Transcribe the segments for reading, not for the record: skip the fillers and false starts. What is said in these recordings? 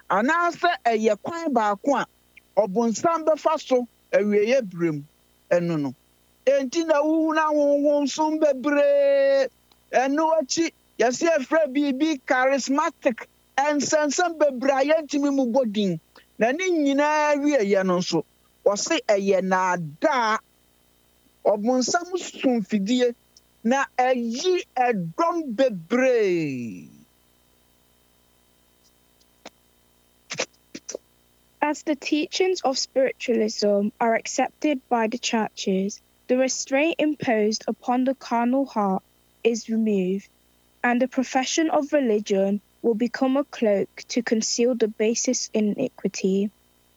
anaasɛ ɛyɛ kwan baako a ɔbonsam bɛfa so awieyɛ berem ɛno no enti na wohu na honhomsom bebree ɛno akyi yɛsɛ yɛfrɛ biribi charismatic ɛnsɛnsɛm bebree a yɛntumi mu bɔ din na ne nyinaa wieyɛ no nso wɔse ɛyɛ naadaa ɔbonsam somfidie na ɛyi ɛdɔm bebree. As the teachings of spiritualism are accepted by the churches, the restraint imposed upon the carnal heart is removed, and the profession of religion will become a cloak to conceal the basest iniquity.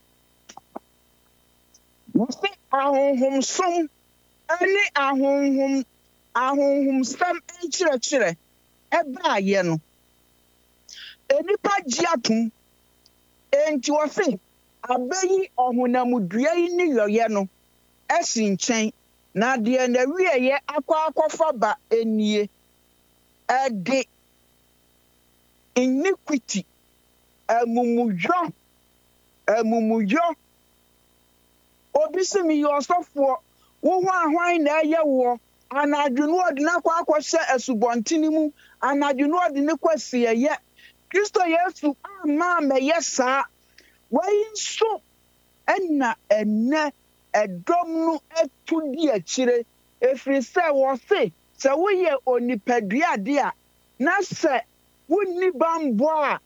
Wɔse ahonhomsom ne ahonhomsɛm nkyerɛkyerɛ ɛbaayɛ no enipa gye atom enti wɔse abɛyi ɔhonamdua yi ne yɔyɛ no ɛsi nkyɛn na deɛ na wieyɛ akɔfa ba enie ɛde iniquity amumuyɔ obi si mi yɛ ɔsɔfoɔ wo ho ahwan na ɛyɛ woɔ anadwo no ɔde no akɔhyɛ asubɔntene mu anadwo no ɔde no kɔ asiɛyɛ Kristo Yesu ama mɛyɛ saa wɔyi nso ɛna ɛnɛ ɛdɔm no ɛto di akyire ɛfiri sɛ wɔse sɛ woyɛ onipadua ade a na sɛ wonni bambɔ a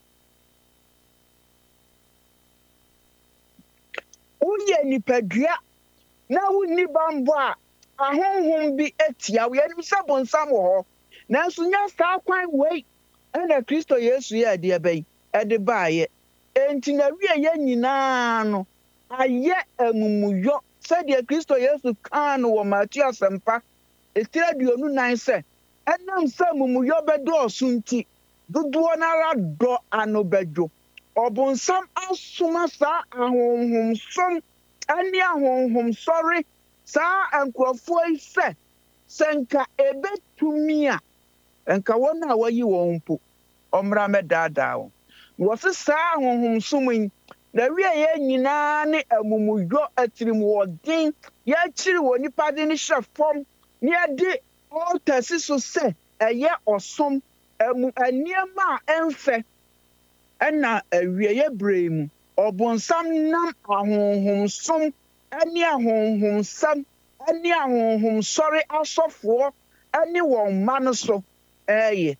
woyɛ nipadua na wonni bambɔ a ahonhom bi atia wo yɛnim sɛ bonsam wɔ hɔ nanso nyɛ saa kwan wei ɛna Kristo Yesu yɛ adeɛ bɛyi ɛde baayɛ enti na wieyɛ nyinaa no ayɛ amumuyɔ sɛdeɛ Kristo Yesu kaa no wɔ Matthew asɛmpa etire 24 sɛ ɛnam sɛ amumuyɔ bɛdɔɔso nti dodoɔ n'ara dɔ ano bɛdwo ɔbonsam asoma saa ahonhomsom ɛne ahonhomsɔre saa nkurɔfoɔ yi sɛ nka ebetumi a nka wɔn a wɔyi wɔn mpo ɔmmra mɛdaadaa wɔn wɔse saa ahonhomsom yi na wieyɛ nyinaa ne amumuyɔ atirimɔden yɛakyiri wɔ nipa de ne hyɛ fam ne yɛde ɔtasi so sɛ ɛyɛ ɔsom nneɛma a ɛmfɛ ɛna awieyɛ berɛ mu ɔbonsam nam ahonhomsom ɛne ahonhomsam ɛne ahonhomsɔre asɔfoɔ ɛne wɔn mma no so ɛyɛ.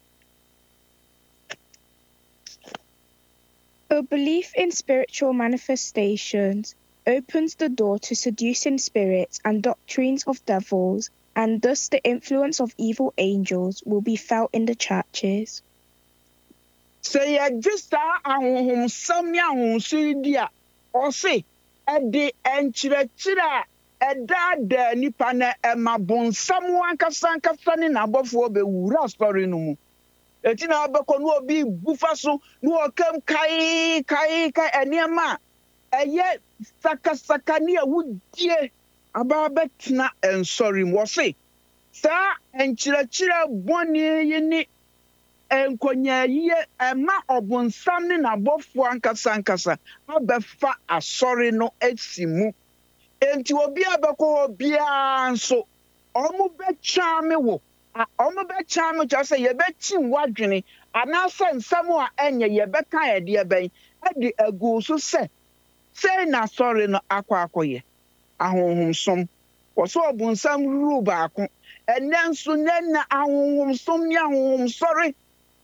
A belief in spiritual manifestations opens the door to seducing spirits and doctrines of devils, and thus the influence of evil angels will be felt in the churches. Sɛ yɛgye saa ahonhomsɛm ne ahonhomso yi di a ɔse ɛde nkyerɛkyerɛ a ɛdaadaa nipa na ɛma bonsam ankasa ne n'abɔfoɔ bɛwura asɔre no mu eti na abɛkɔ no obi bufa so no ɔkam kai nneɛma a ɛyɛ sakasaka ne awudie aba bɛtena nsɔre mu wɔse saa nkyerɛkyerɛ bɔne yi ne nkonyayie ɛma ɔbonsam ne n'abɔfoɔ ankasa abɛfa asɔre no asi mu enti obi abɛkɔ hɔ biara nso ɔmo bɛtwa me wo ɔmo bɛkya me kyerɛ sɛ yɛbɛkyi wadwene anaasɛ nsɛm a ɛnyɛ yɛbɛka ɛdeɛ bɛn ɛde agu so sɛ n'asɔre no akɔyɛ ahonhomsom wɔsɛ ɔbonsam ruru baako ɛnɛ nso na ahonhomsom ne ahonhomsɔre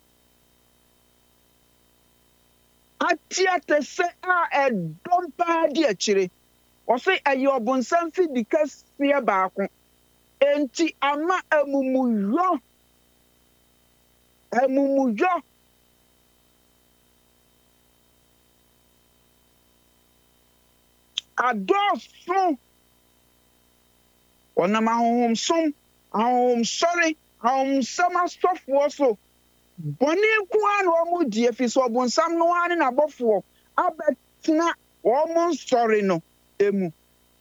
atiate sɛ a ɛdɔm paa di akyire wɔsɛ ɛyɛ ɔbonsam fidi kɛseɛ baako enti ama amumuyɔ adɔɔso ɔnam ahonhomsom ahonhomsɔre ahonhomsɛm asɔfoɔ so bɔne nko a na wɔn di efi so ɔbonsam no ara ne n'abɔfoɔ abɛtena wɔn nsɔre no emu.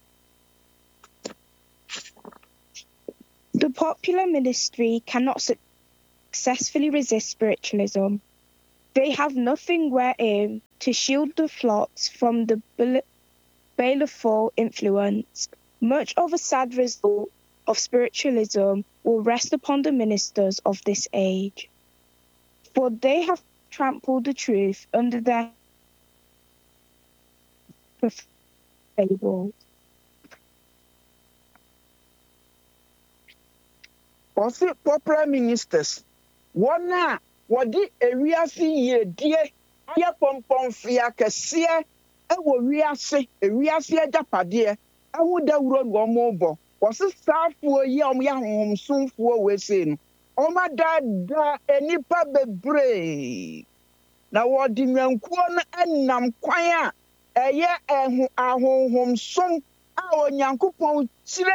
The popular ministry cannot successfully resist spiritualism. They have nothing wherein to shield the flocks from the baleful influence. Much of a sad result of spiritualism will rest upon the ministers of this age, for they have trampled the truth under their fables. Ɔse popular ministers, wɔn a wɔde ewiase yiedie ayɛ pɔmpɔmfea kɛseɛ ɛwɔ ewiase agyapadeɛ ɛho dawuro na wɔn rebɔ. Wɔse saafoɔ yi a wɔyɛ ahonhomsomfoɔ wɔ ese no, wɔn adaadaa nnipa bebree. Na wɔde nnwankuo no nam kwan a ɛyɛ ahonhomsom a Onyankopɔn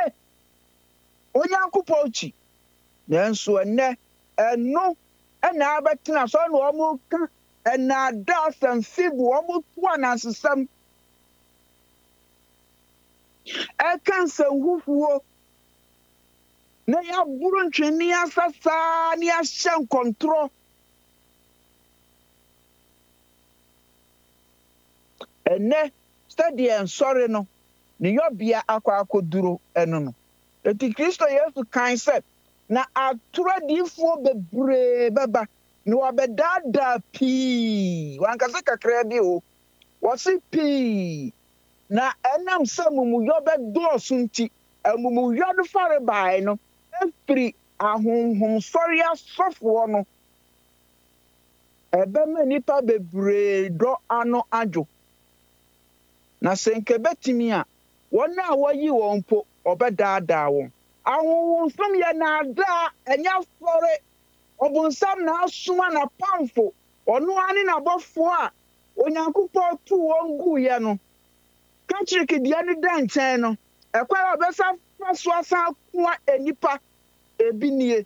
kyi. Nanso ɛnnɛ ɛno ɛna abɛtena so na wɔn ka ɛnaadaa asɛmfibu wɔn to anansesɛm ɛka nsɛmhuhuo na yɛaboro ntwene asasaa na yɛahyɛ nkɔntorɔ. Ɛnnɛ sɛdeɛ nsɔre no ne yɔbea akɔduro ɛno no. Eti Kristo Yesu kan sɛ na atoro adiyifoɔ bebree bɛba na wɔabɛdaadaa pii. Wankasa kakra bi o. Wɔse pii. Na ɛnam sɛ amumuyɔ bɛdɔɔso nti, amumuyɔ no fare bae no efiri ahonhomsɔre asɔfoɔ no. Ɛbɛma nnipa bebree dɔ ano adwo. Na sɛ nka ɛbɛtumi a, wɔn a wɔyi wɔn mpo ɔbɛdaadaa wɔn. Ahonhomsom yɛ nnaadaa ɛnyɛ afɔre. Ɔbonsam na asoma n'apamfo. Ɔno ara ne n'abɔfoɔ a Onyankopɔn too wɔn guiɛ no. Kakyirikidua no da nkyɛn no, ɛkwan a ɔbɛsa fa so asan akoa nnipa ebi nie.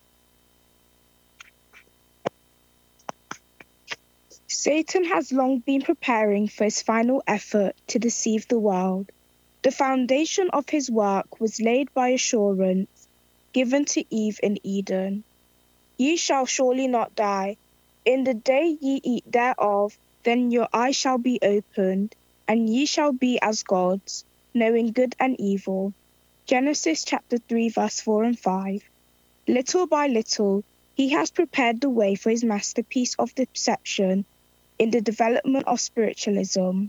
Satan has long been preparing for his final effort to deceive the world. The foundation of his work was laid by assurance given to Eve in Eden. Ye shall surely not die. In the day ye eat thereof, then your eyes shall be opened, and ye shall be as gods, knowing good and evil. Genesis chapter 3, verse 4 and 5. Little by little, he has prepared the way for his masterpiece of deception in the development of spiritualism.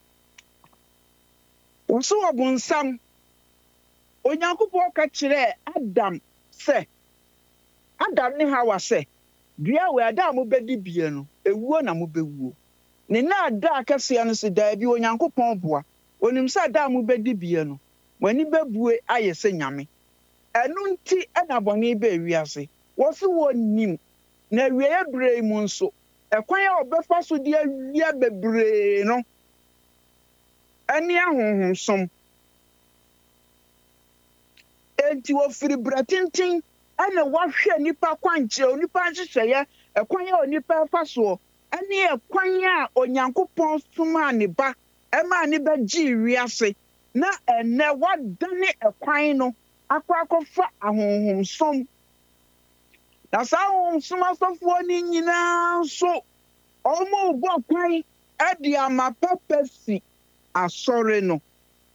Wɔso ɔbonsam, Onyankopɔn ka kyerɛɛ Adam sɛ, Adam ne Hawa sɛ, dua wɔ ada a mobɛdi bie no, ewuo na mobɛwuo. Ne na ada akɛseɛ no sɛ daabi Onyankopɔn boa. Onim sɛ ada a mobɛdi bie no, w'ani bɛbue ayɛ sɛ nyame. Ɛno nti ɛna bɔne baa wiase. Wɔse wɔnnim, na awieeɛ berɛ mu nso, ɛkwan a ɔbɛfa so de awia bebree no, ɛne ahonhomsom. Enti wɔfiri berɛ tenten ɛna wɔahwɛ nnipa kwankyerɛ, nnipa nhyehyɛeɛ, ɛkwan a nnipa ɛfa soɔ, ɛne ɛkwan a Onyankopɔn somaa ne ba ɛmaa ne ba gyee wiase. Na ɛnnɛ wɔadane ɛkwan no akɔfa ahonhomsom. Na saa ahonhomsom asɔfoɔ no nyinaa nso, wɔn rebɔ kwan ɛde ama pɛpɛ si asɔre no.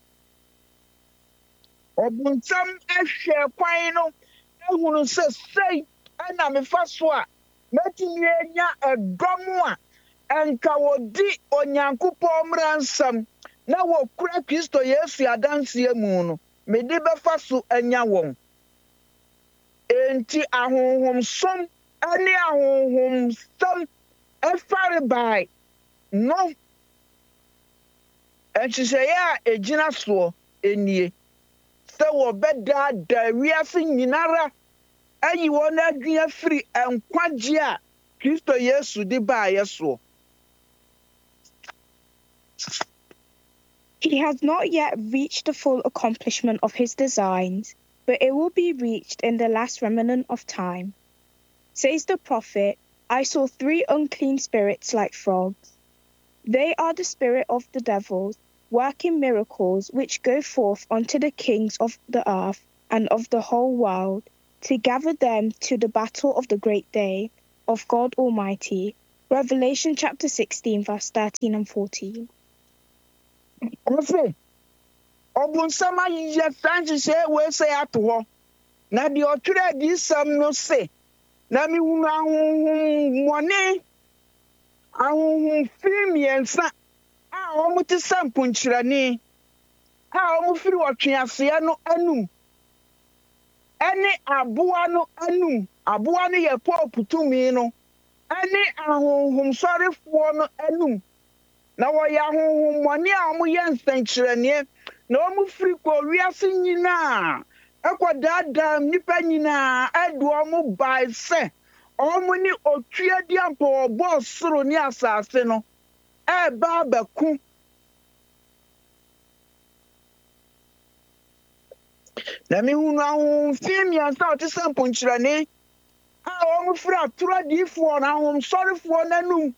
Ɔbonsam ɛhwɛ kwan no ehunu sɛ sei ɛna mefa so a mɛtumi anya ɛdɔm a ɛnka wɔdi Onyankopɔn mmara nsɛm na wɔkura Kristo Yesu adanseɛ mu no, mede bɛfa so anya wɔn. Enti ahonhomsom ɛne ahonhomsɛm ɛfare bae no. Nhyehyɛeɛ a egyina soɔ enie. Sɛ wɔbɛdaadaa wiase nyinara ayi wɔn adwene afiri nkwagye a Kristo Yesu de baeɛ soɔ. He has not yet reached the full accomplishment of his designs, but it will be reached in the last remnant of time. Says the prophet, I saw 3 unclean spirits like frogs. They are the spirit of the devils, working miracles which go forth unto the kings of the earth and of the whole world, to gather them to the battle of the great day of God Almighty. Revelation chapter 16, verse 13 and 14. Ɔse ɔbonsam ayɛ saa nhyehyɛe wei sɛ ato hɔ na deɛ ɔtwerɛ adiyisɛm no se na mehunu ahonhommɔne ahonhomfi mmiɛnsa a wɔn te sɛ mponkyerɛne a wɔn firi ɔtweaseɛ no anum ɛne aboa no anum aboa no yɛ Pope tumi no ɛne ahonhomsɔrefoɔ no anum na wɔyɛ ahonhommɔne a wɔyɛ nsɛnkyerɛnneɛ na wɔn firi kɔ wiase nyinaa ɛkɔdaadaa nnipa nyinaa ɛde wɔn bae sɛ wɔn ne otuadiampa ɔbɔɔ soro ne asase no ɛreba abɛko na mehunu ahonhomfi mmiɛnsa a ɔte sɛ mponkyerɛne a wɔn firi atoro adiyifoɔ na ahonhomsɔrefoɔ n'anum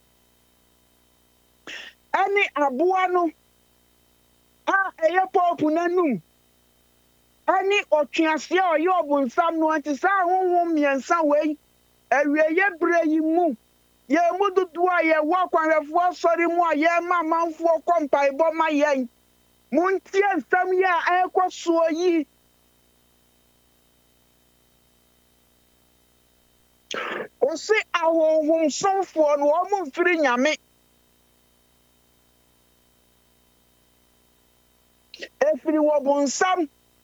ɛne aboa no a ɛyɛ Pope n'anum ɛne ɔtweaseɛ a ɔyɛ ɔbonsam no nti saa ahonhom mmiɛnsa wei awieyɛ berɛ yi mu yɛn mu dodoɔ a yɛwɔ akwanhwɛfoɔ asɔre mu a yɛrema amanfoɔ kɔ mpaebɔ ma yɛn montie nsɛm yi a ɛrekɔ soɔ yi ɔse ahonhomsɔmfoɔ no wɔn mfiri nyame ɛfiri wɔ bonsam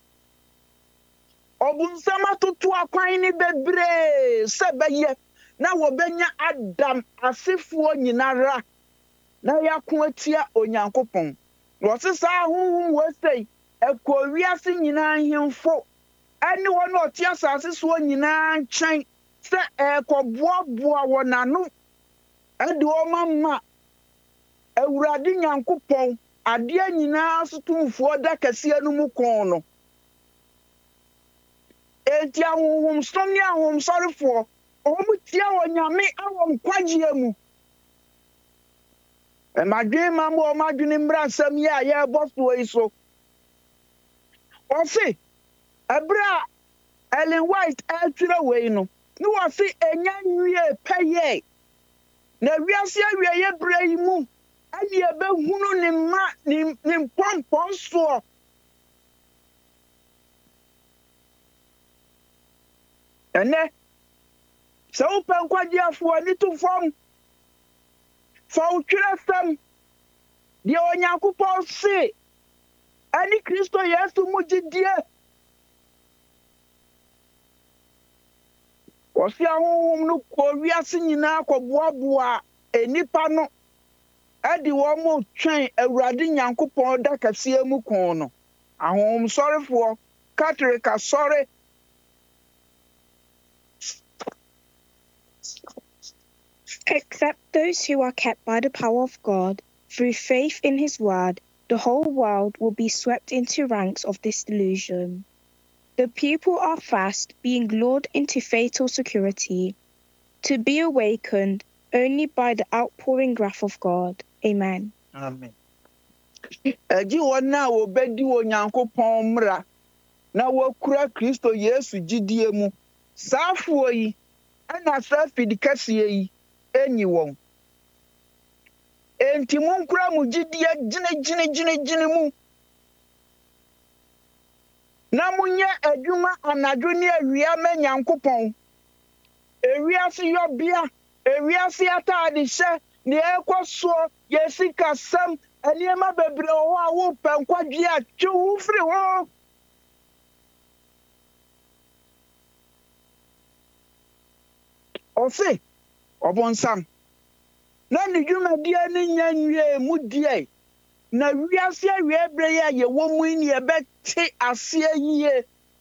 ɔbonsam atoto akwan ne bebree sɛ bɛyɛ na wɔbɛnya Adam asefoɔ nyinara na yɛako atia Onyankopɔn wɔse saa ahonhom wɔsɛi ɛkɔ wiase nyinaa ahemfo ɛne wɔn a ɔte asase soɔ nyinaa nkyɛn sɛ ɛrekɔboaboa wɔn ano ɛde wɔn ama Awurade Nyankopɔn adeɛ nyinaa so tumfoɔ da kɛseɛ no mu kɔn no enti ahonhomsom ne ahonhomsɔrefoɔ wɔn tia wɔ nyame awɔ nkwagyeɛ mu ɛmadwene ma mo wɔn adwene mmra nsɛm yi a yɛrebɔ soɔ yi so ɔse ɛberɛ a Ellen White ɛretwerɛ wei no ne wɔse ɛnya nwie pɛyɛ na wiase awieyɛ berɛ yi mu ɛne yɛbɛhunu ne mma ne mpɔmpɔn soɔ ɛnɛ sɛ wopɛ nkwagyeafoɔ ne to fam fa wo twerɛsɛm deɛ Onyankopɔn se ɛne Kristo Yesu mu gyidie wɔse ahonhom no kɔ wiase nyinaa kɔboaboa nnipa no ɛde wɔn mo twɛn Awurade Nyankopɔn da kɛseɛ mu kɔn no ahonhomsɔrefoɔ Catholic asɔre Except those who are kept by the power of God through faith in his word, the whole world will be swept into ranks of this delusion. The people are fast being lured into fatal security, to be awakened only by the outpouring wrath of God. Amen. Amen. Ɛgye wɔn a wɔbɛdi Onyankopɔn mmara na wɔkura Kristo Yesu gyidie mu saa afoɔ yi ɛna saa fidi kɛseɛ yi enyi wɔn enti monkura mo gyidie gyinagyinagyinagyina mu na monyɛ adwuma anadwo ne awia ma Nyankopɔn ewiase yɔbea ewiase ataade hyɛ ne ɛkɔ soɔ yɛsikasɛm nneɛma bebree wɔ hɔ a wopɛ nkwadwe a twe wo firi hɔ ɔse ɔbonsam na ne dwumadie ne nya nwie mu die na wiase awie berɛ yi a yɛwɔ mu yi ne yɛbɛte aseɛ yie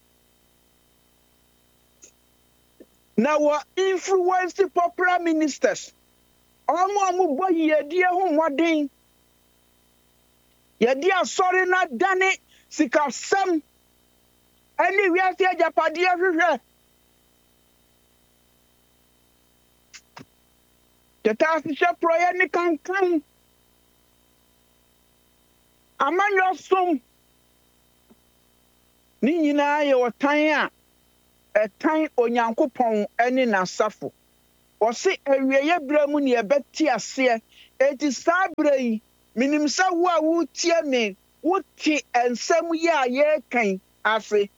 na wɔ influence popular ministers ɔmo a mobɔ yɛdie ho mmɔden yɛde asɔre na dane sikasɛm ɛne wiase agyapadeɛ hwehwɛ tɛtaahyehyɛ porɔyɛ ne kankan amanyɔsom ne nyinaa yɛ ɔtan a ɛtan Onyankopɔn ɛne n'asafo ɔse awieyɛ berɛ mu ne ɛbɛte aseɛ enti saa berɛ yi minim sɛ wo a wotie me wote nsɛm yi a yɛrekan ase